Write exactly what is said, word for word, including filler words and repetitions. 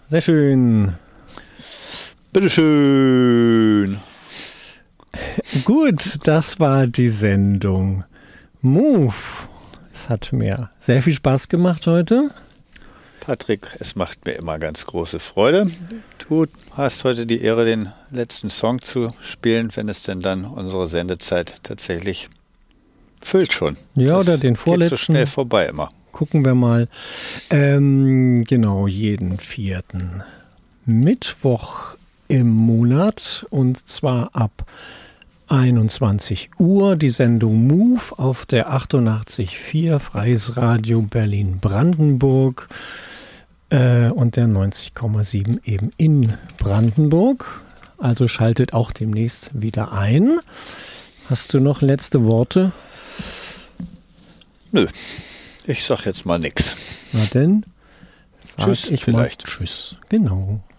sehr schön. Bitteschön. Gut, das war die Sendung Move. Es hat mir sehr viel Spaß gemacht heute. Patrick, es macht mir immer ganz große Freude. Du hast heute die Ehre, den letzten Song zu spielen, wenn es denn dann unsere Sendezeit tatsächlich füllt schon. Ja, das oder den vorletzten. Geht so schnell vorbei immer. Gucken wir mal. Ähm, genau, jeden vierten Mittwoch im Monat und zwar ab einundzwanzig Uhr die Sendung Move auf der achtundachtzig Komma vier Freies Radio Berlin-Brandenburg äh, und der neunzig Komma sieben eben in Brandenburg. Also schaltet auch demnächst wieder ein. Hast du noch letzte Worte? Nö, ich sag jetzt mal nix. Na denn, sag Tschüss, ich vielleicht. mal Tschüss. Genau.